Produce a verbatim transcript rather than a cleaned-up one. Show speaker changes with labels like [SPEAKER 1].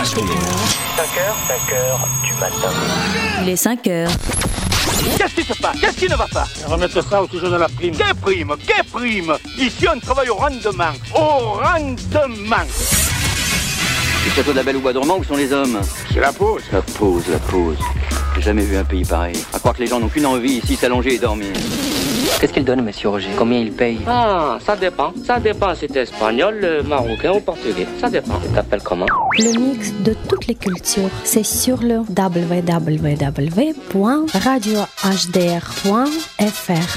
[SPEAKER 1] cinq heures, cinq heures du matin.
[SPEAKER 2] Il est cinq heures.
[SPEAKER 3] Qu'est-ce qui se passe? Qu'est-ce qui ne va pas?
[SPEAKER 4] Remettre ça au sujet de la prime.
[SPEAKER 3] Quelle prime? Quelle prime? Ici, on travaille au rendement. Au rendement.
[SPEAKER 5] Le château de la Belle au Bois dormant, où sont les hommes?
[SPEAKER 4] C'est la pause.
[SPEAKER 5] La pause, la pause. J'ai jamais vu un pays pareil. À croire que les gens n'ont qu'une envie ici, s'allonger et dormir.
[SPEAKER 6] Qu'est-ce qu'il donne, monsieur Roger? Combien il paye?
[SPEAKER 7] Ah, ça dépend. Ça dépend si t'es espagnol, marocain ou portugais. Ça dépend. Tu t'appelles comment?
[SPEAKER 8] Le mix de toutes les cultures, c'est sur le w w w point radio h d r point f r.